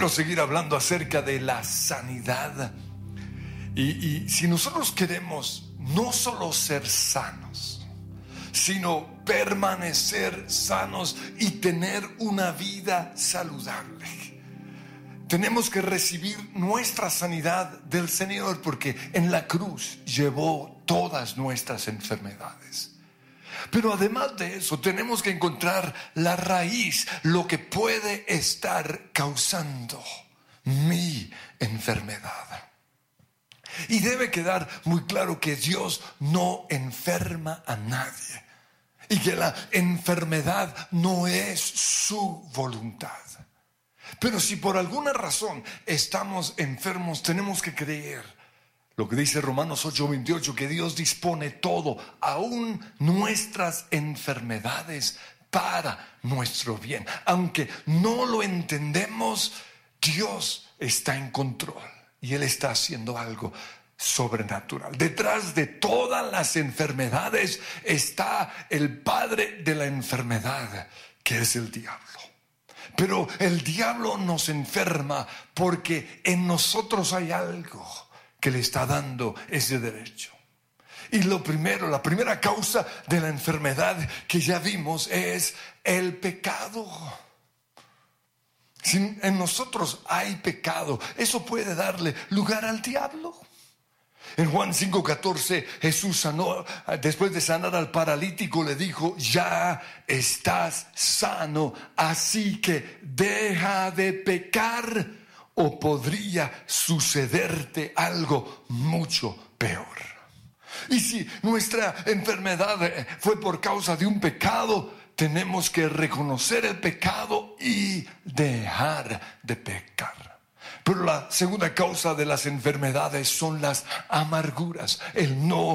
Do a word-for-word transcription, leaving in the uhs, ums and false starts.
quiero seguir hablando acerca de la sanidad. Y, y si nosotros queremos no solo ser sanos, sino permanecer sanos y tener una vida saludable, tenemos que recibir nuestra sanidad del Señor, porque en la cruz llevó todas nuestras enfermedades. Pero además de eso, tenemos que encontrar la raíz, lo que puede estar causando mi enfermedad. Y debe quedar muy claro que Dios no enferma a nadie y que la enfermedad no es su voluntad. Pero si por alguna razón estamos enfermos, tenemos que creer lo que dice Romanos ocho veintiocho, que Dios dispone todo, aún nuestras enfermedades, para nuestro bien. Aunque no lo entendemos, Dios está en control y Él está haciendo algo sobrenatural. Detrás de todas las enfermedades está el padre de la enfermedad, que es el diablo. Pero el diablo nos enferma porque en nosotros hay algo que le está dando ese derecho. Y lo primero, la primera causa de la enfermedad que ya vimos es el pecado. Si en nosotros hay pecado, eso puede darle lugar al diablo. En Juan cinco catorce, Jesús sanó, después de sanar al paralítico, le dijo: ya estás sano, así que deja de pecar, o podría sucederte algo mucho peor. Y si nuestra enfermedad fue por causa de un pecado, tenemos que reconocer el pecado y dejar de pecar. Pero la segunda causa de las enfermedades son las amarguras, el no